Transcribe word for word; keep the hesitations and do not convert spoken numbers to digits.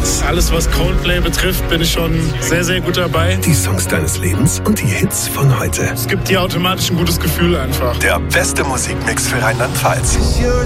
Lebens. Alles, was Coldplay betrifft, bin ich schon sehr, sehr gut dabei. Die Songs deines Lebens und die Hits von heute. Es gibt dir automatisch ein gutes Gefühl einfach. Der beste Musikmix für Rheinland-Pfalz.